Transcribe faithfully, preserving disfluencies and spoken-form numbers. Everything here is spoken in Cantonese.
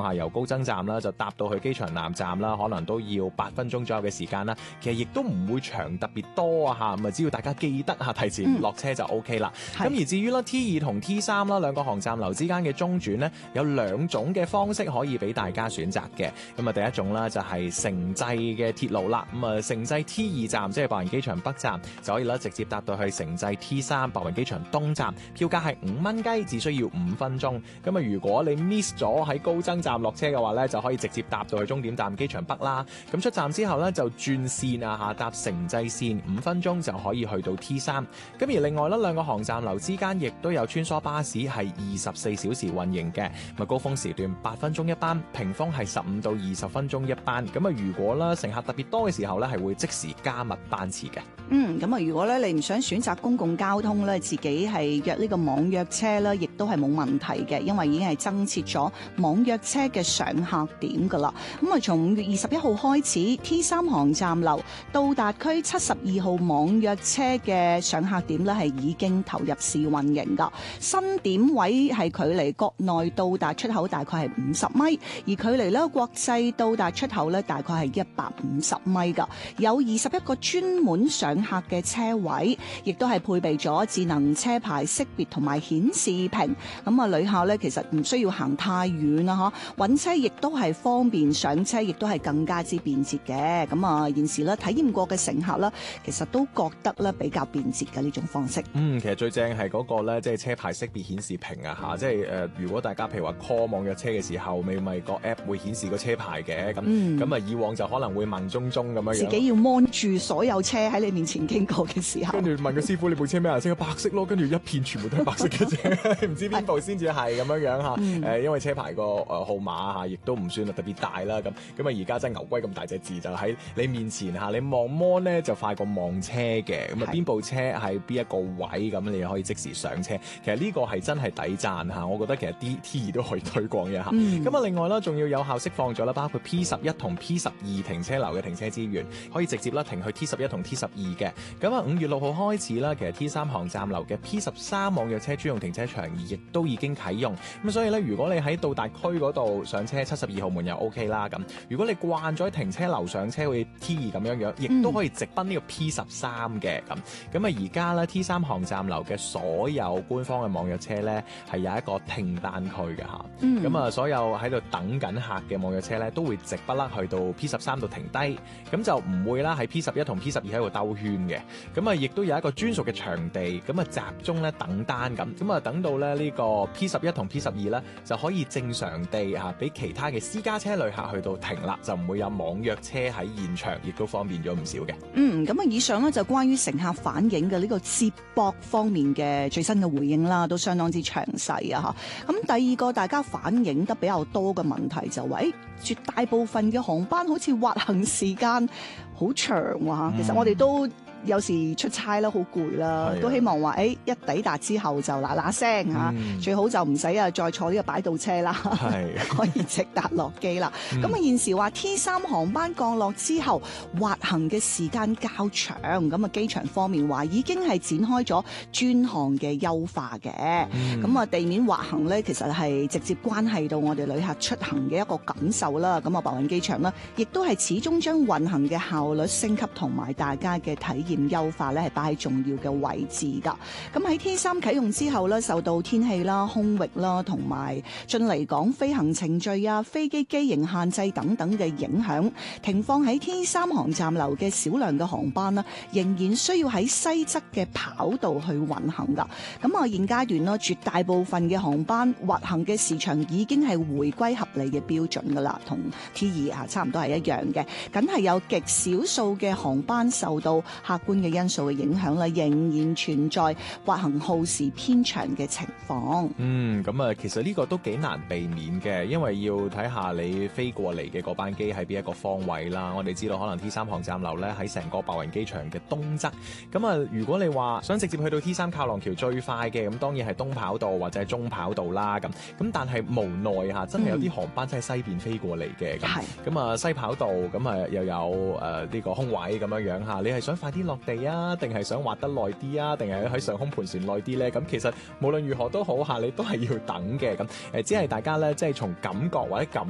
講嚇，由高增站啦就搭到去機場南站啦，可能都要八分鐘左右嘅時間啦。其實亦都唔會長特別多啊嚇，咁啊只要大家記得嚇提前落車就 O K 啦。咁、嗯、而至於啦 T 二同 T 三啦兩個航站樓之間嘅中轉呢，有兩種嘅方式可以俾大家選擇嘅。咁啊第一種啦就係城際嘅鐵路啦，咁啊城際 T 二站即係白雲機場北站就可以啦直接搭到去城際 T 三白雲機場東站，票價係五蚊雞，只需要五分鐘。咁啊如果你 miss 咗喺高增站落車嘅話呢，就可以直接搭到去終點站機場北啦。咁出站之後呢，就轉線啊嚇，搭城際線五分鐘就可以去到 T 三。咁而另外呢兩個航站樓之間亦都有穿梭巴士係二十四小時運營嘅。咁啊高峰時段八分鐘一班，平峰係十五到二十分鐘一班。咁啊如果啦乘客特別多嘅時候呢，係會即時加密班次嘅。 嗯，咁啊如果咧你唔想選擇公共交通咧，自己係約呢個網約車咧，亦都係冇問題嘅，因為已經係增設咗網約車嘅上客點噶啦。咁啊從五月二十一號開始 ，T 三航站樓到達區七十二號網約車嘅上客點咧係已經投入試運營噶。新點位係距離國內到達出口大概係五十米，而距離咧國際到達出口咧大概係一百五十米噶。有二十一個專門上客嘅車位，亦都係配備咗智能車牌識別同埋顯示屏。咁啊，旅客咧其實唔需要行太遠啦，嗬，揾車亦都係方便，上車亦都係更加之便捷嘅。咁啊，現時咧體驗過嘅乘客啦，其實都覺得咧比較便捷嘅呢種方式。 嗯，其實最正係嗰個咧，即係車牌識別顯示屏啊嚇，即係誒、呃，如果大家譬如話 call 網約車嘅時候，咪咪個 app 會顯示個車牌嘅，咁咁啊，以往就可能會盲中中咁樣樣， 自己要 mon 住所有車喺你面前經過嘅時候， 跟住問個師傅你部車咩顏色？白色咯，跟住一片全部都係白色嘅啫，唔知邊部先至係咁樣樣嚇。誒、嗯，因為車牌個誒號碼嚇，亦都唔算特別大啦。咁咁啊，而家真係牛龜咁大隻字就喺你面前嚇，你望 mon 咧就快過望車嘅。咁啊，邊部車喺邊一個位，咁你可以即時上車。其實呢個係真係抵讚嚇，我覺得其實 D T 二都可以推廣一下。咁、嗯、啊，另外啦，仲要有效釋放咗啦，包括 P 十一同 P 十二停車樓嘅停車資源，可以直接啦停去 T 十一同 T 十二嘅。咁啊，五月六號開始啦，其實 T 三航站樓嘅 P 十三網約車專用停車場亦都已經啟用。咁所以咧，如果你喺到達區嗰度上車，七十二號門又 OK 啦。咁如果你慣咗喺停車樓上車，好似 T 二咁樣樣，亦都可以直奔呢個 P 十三嘅。咁咁啊，而家咧 T 三航站樓嘅所有官方嘅網約車咧，係有一個停單區嘅嚇。咁、嗯、啊，所有喺度等緊客嘅網約車咧，都會直不甩去到 P 十三度停低，咁就唔會啦喺 P 十一同 P 十二喺度兜圈嘅。咁啊，亦都有一個專屬嘅場地，咁啊集中咧等單咁，咁啊等到咧呢個 P 十一同 P 十二咧就可以正常地嚇俾其他嘅私家車旅客去到停啦，就唔會有網約車喺現場，亦都方便咗唔少嘅。 嗯，咁啊，以上咧就關於乘客反映嘅呢個接駁方面嘅最新嘅回應啦，都相當之詳細啊嚇。咁第二個大家反映得比較多嘅問題就係、是，絕大部分嘅航班好似滑行時間好長啊、嗯、其實我哋都有時出差啦，好攰啦，都希望話誒、欸、一抵達之後就嗱嗱聲嚇，最好就唔使啊再坐呢個擺渡車啦，可以直達落機啦。咁、嗯、啊現時話 T 三航班降落之後滑行嘅時間較長，咁啊機場方面話已經係展開咗專項嘅優化嘅。咁、嗯、啊地面滑行咧，其實係直接關係到我哋旅客出行嘅一個感受啦。咁啊白雲機場啦，亦都係始終將運行嘅效率升級同埋大家嘅體驗優化咧係擺喺重要嘅位置噶。咁喺 T 三啟用之後咧，受到天氣啦、空域啦同埋進嚟港飛行程序啊、飛機機型限制等等嘅影響，停放喺 T 三航站樓嘅少量嘅航班啦，仍然需要喺西側嘅跑道去運行噶。咁啊現階段啦，絕大部分嘅航班滑行嘅時長已經係回歸合理嘅標準噶啦，同 T 二啊差唔多係一樣嘅。梗係有極少數嘅航班受到客觀嘅因素嘅影響啦，仍然存在滑行耗時偏長嘅情況。 嗯，咁啊，其實呢個都幾難避免嘅，因為要睇下你飛過嚟嘅嗰班機喺邊一個方位啦。我哋知道可能 T 三航站樓咧喺成個白雲機場嘅東側。咁啊，如果你話想直接去到 T 三靠廊橋最快嘅，咁當然係東跑道或者係中跑道啦。咁咁但係無奈嚇，真係有啲航班真係西邊飛過嚟嘅。咁咁啊西跑道咁啊又有誒呢、呃這個空位咁樣樣嚇，你係想快啲落地啊，定係想滑得耐啲啊，定係喺上空盤旋耐啲咧？咁其實無論如何都好嚇，你都係要等嘅。咁誒，只係大家咧即係從感覺或者感